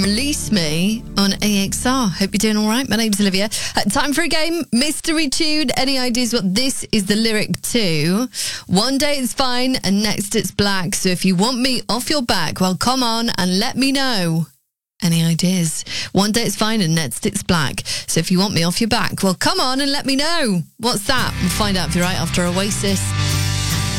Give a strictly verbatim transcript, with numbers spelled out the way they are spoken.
Release Me on A X R. Hope you're doing all right. My name's Olivia. Uh, time for a game. Mystery tune. Any ideas what this is the lyric to? One day it's fine and next it's black. So if you want me off your back, well, come on and let me know. Any ideas? One day it's fine and next it's black. So if you want me off your back, well, come on and let me know. What's that? We'll find out if you're right after Oasis.